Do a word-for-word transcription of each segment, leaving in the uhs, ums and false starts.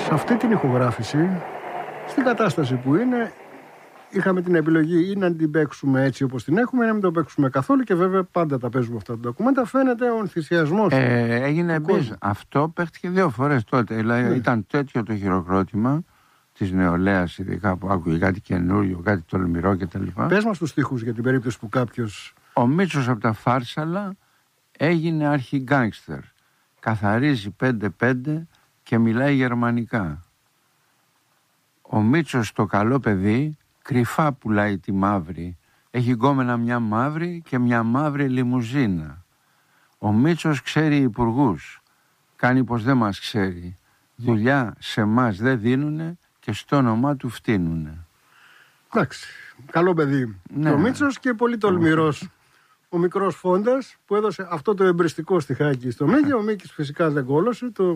σε αυτή την ηχογράφηση, στην κατάσταση που είναι, είχαμε την επιλογή ή να την παίξουμε έτσι όπως την έχουμε ή να μην το παίξουμε καθόλου, και βέβαια πάντα τα παίζουμε αυτά τα ντοκουμέντα. Φαίνεται ο ενθουσιασμός. Ε, έγινε επίσης. Αυτό παίχτηκε δύο φορές τότε. Δηλαδή ναι. Ήταν τέτοιο το χειροκρότημα της νεολαίας, ειδικά που άκουγε κάτι καινούριο, κάτι τολμηρό κτλ. Πες μας τους στίχους για την περίπτωση που κάποιος. Ο Μίτσος από τα Φάρσαλα έγινε αρχιγκάνγκστερ. Καθαρίζει πέντε πέντε και μιλάει γερμανικά. Ο Μίτσος το καλό παιδί κρυφά πουλάει τη μαύρη. Έχει γκόμενα μια μαύρη και μια μαύρη λιμουζίνα. Ο Μίτσος ξέρει υπουργούς. Κάνει πως δεν μας ξέρει. Δουλειά σε μας δεν δίνουνε και στο όνομά του φτύνουνε. Εντάξει, καλό παιδί. Ναι. Ο Μίτσος και πολύ τολμηρός. Ο μικρός Φόντας που έδωσε αυτό το εμπριστικό στιχάκι στο Μίκη. Ο Μίκης φυσικά δεν κόλωσε. Το,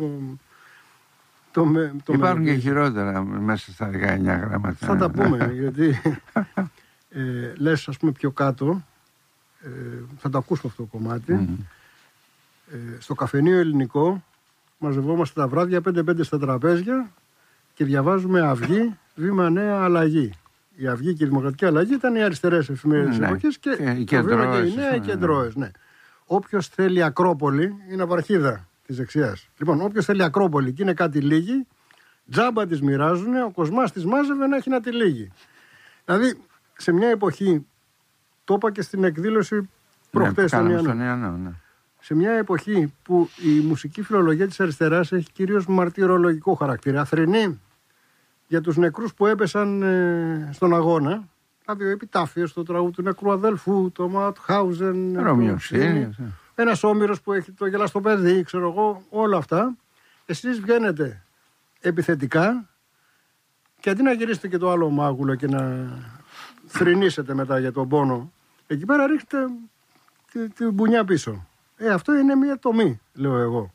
το, το Υπάρχουν με... και χειρότερα μέσα στα δεκαεννιά γράμματα. Θα τα πούμε, γιατί ε, λες ας πούμε πιο κάτω, ε, θα το ακούσουμε αυτό το κομμάτι. Mm. Ε, στο καφενείο Ελληνικό μαζευόμαστε τα βράδια πέντε πέντε στα τραπέζια και διαβάζουμε Αυγή, βήμα νέα αλλαγή. Η Αυγή και η Δημοκρατική Αλλαγή ήταν οι αριστερές εφημερίδες της ναι. εποχής και, και, και, βήμα και οι νέοι κεντρώες. Ναι. Όποιος θέλει Ακρόπολη είναι απαρχίδα της δεξιάς. Λοιπόν, όποιος θέλει Ακρόπολη και είναι κάτι λίγοι, τζάμπα τις μοιράζουν, ο Κοσμάς τις μάζευε να έχει να τη λίγη. Δηλαδή, σε μια εποχή, το είπα και στην εκδήλωση προχτές ναι, στον Ιαννό, ναι. Σε μια εποχή που η μουσική φιλολογία της αριστεράς έχει κυρίως μαρτυρολογικό χαρακτήρα, θρηνεί για τους νεκρούς που έπεσαν ε, στον αγώνα, δηλαδή ο επιτάφιος, το τραγούδι του νεκρού αδέλφου, το Ματχάουζεν, ένας Όμηρος που έχει το γελαστό παιδί, ξέρω εγώ, όλα αυτά. Εσείς βγαίνετε επιθετικά και αντί να γυρίσετε και το άλλο μάγουλο και να θρηνήσετε μετά για τον πόνο, εκεί πέρα ρίχνετε την τη μπουνιά πίσω. Ε, αυτό είναι μια τομή, λέω εγώ.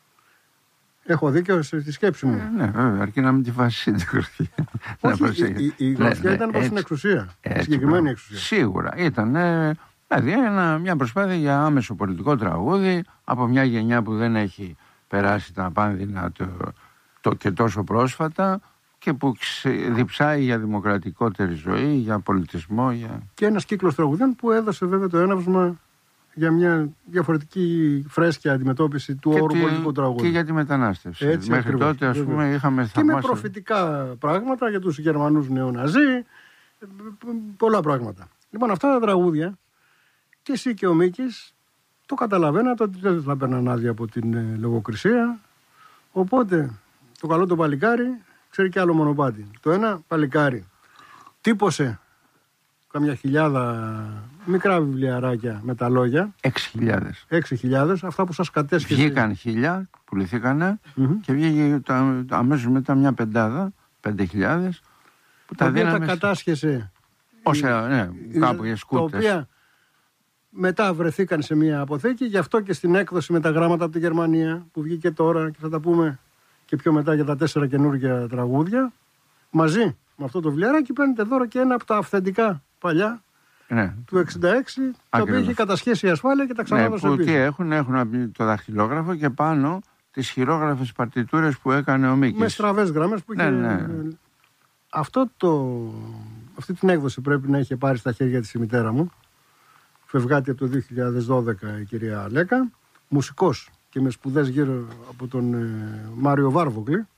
Έχω δίκιο στη σκέψη μου. Ε, ναι, βέβαια, αρκεί να μην τη φάσει την γροθιά. Όχι, η, η, η γροθιά ήταν προς την εξουσία. Έτσι, συγκεκριμένη εξουσία. Σίγουρα. Ήταν ε, δηλαδή ένα, μια προσπάθεια για άμεσο πολιτικό τραγούδι από μια γενιά που δεν έχει περάσει τα πάνδυνα το, το, και τόσο πρόσφατα και που ξε, διψάει για δημοκρατικότερη ζωή, για πολιτισμό. Για... Και ένας κύκλος τραγουδιών που έδωσε βέβαια το έναυσμα για μια διαφορετική φρέσκια αντιμετώπιση του και όρου τη, πολιτικού τραγούδου. Και για τη μετανάστευση. Έτσι, μέχρι ακριβώς, τότε, ας πούμε, είχαμε και θαυμάσει... με προφητικά πράγματα για τους Γερμανούς νεοναζί, πολλά πράγματα. Λοιπόν, αυτά τα τραγούδια, και εσύ και ο Μίκης, το καταλαβαίνατε ότι δεν θα παίρναν άδεια από την ε, λογοκρισία. Οπότε, το καλό το παλικάρι ξέρει και άλλο μονοπάτι. Το ένα παλικάρι τύπωσε καμιά χιλιάδα μικρά βιβλιαράκια με τα λόγια. Έξι χιλιάδες. Έξι χιλιάδες, αυτά που σας κατέσχεσε. Βγήκαν χίλια, πουληθήκανε mm-hmm. και βγήκε αμέσως μετά μια πεντάδα, πέντε χιλιάδες, που τα, τα δίναμε. Τα κατάσχεσε. Όσα, ναι, κάπου για σκούτες. Τα οποία μετά βρεθήκαν σε μια αποθήκη, γι' αυτό και στην έκδοση με τα γράμματα από τη Γερμανία, που βγήκε τώρα και θα τα πούμε και πιο μετά για τα τέσσερα καινούργια τραγούδια, μαζί με αυτό το βιβλιαράκι παίρνετε δώρο και ένα από τα αυθεντικά παλιά, ναι, του εξήντα έξι, τα οποία είχε κατασχέσει η ασφάλεια και τα ξανάδωσε ναι, πίσω. Τι έχουν, έχουν το δαχτυλόγραφο και πάνω τις χειρόγραφες παρτιτούρες που έκανε ο Μίκης. Με στραβές γραμμές που είχε. Ναι, ναι. Αυτό το... Αυτή την έκδοση πρέπει να είχε πάρει στα χέρια της η μητέρα μου. Φευγάτη από το δύο χιλιάδες δώδεκα η κυρία Λέκα. Μουσικός και με σπουδές γύρω από τον ε, Μάριο Βάρβογκλη.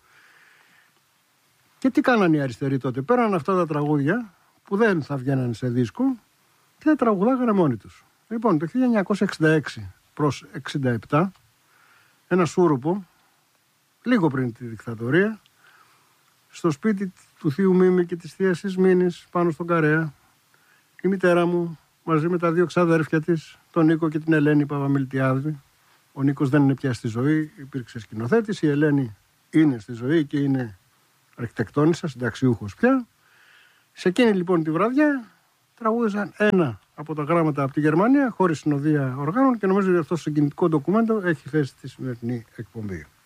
Και τι κάνανε οι αριστεροί τότε? Πέραν αυτά τα τραγούδια που δεν θα βγαίνανε σε δίσκο και τα τραγουδάγανε μόνοι τους. Λοιπόν, το χίλια εννιακόσια εξήντα έξι προς εξήντα επτά, ένα σούρουπο, λίγο πριν τη δικτατορία, στο σπίτι του θείου Μίμη και της θείας Ισμήνης, πάνω στον Καρέα, η μητέρα μου μαζί με τα δύο ξαδέρφια της, τον Νίκο και την Ελένη Παπαμιλτιάδη. Ο Νίκος δεν είναι πια στη ζωή, υπήρξε σκηνοθέτης, η Ελένη είναι στη ζωή και είναι αρχιτεκτόνισσα, συνταξιούχος πια. Σε εκείνη λοιπόν τη βραδιά τραγούδισαν ένα από τα γράμματα από τη Γερμανία, χωρίς συνοδεία οργάνων, και νομίζω ότι αυτό το συγκινητικό ντοκουμέντο έχει θέση στη σημερινή εκπομπή.